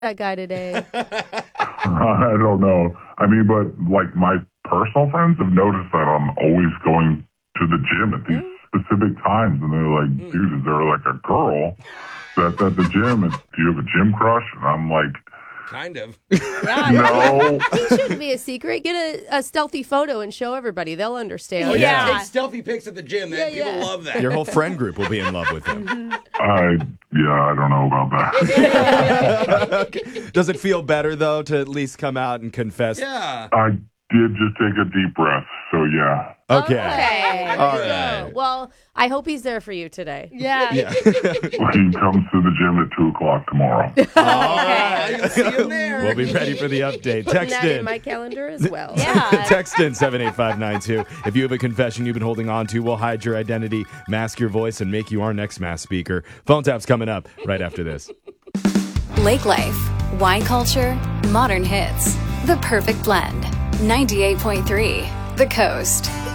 that guy today. I don't know. I mean, but like my personal friends have noticed that I'm always going to the gym at these specific times, and they're like, "Dude, is there like a girl that's at the gym? And do you have a gym crush?" And I'm like, Kind of. "No." It shouldn't be a secret. Get a stealthy photo and show everybody. They'll understand. Oh, Yeah. Take stealthy pics at the gym. Man. Yeah, People yeah. love that. Your whole friend group will be in love with him. I don't know about that. Does it feel better, though, to at least come out and confess? Yeah. I did just take a deep breath, so yeah. Okay. All right. Well, I hope he's there for you today. Yeah. Yeah. He comes to the gym at 2:00 tomorrow. I can see him there. We'll be ready for the update. Putting Text that in in. my calendar as well. Yeah. Text in 78592. If you have a confession you've been holding on to, we'll hide your identity, mask your voice, and make you our next mass speaker. Phone tap's coming up right after this. Lake Life, wine culture, modern hits. The perfect blend. 98.3 The Coast.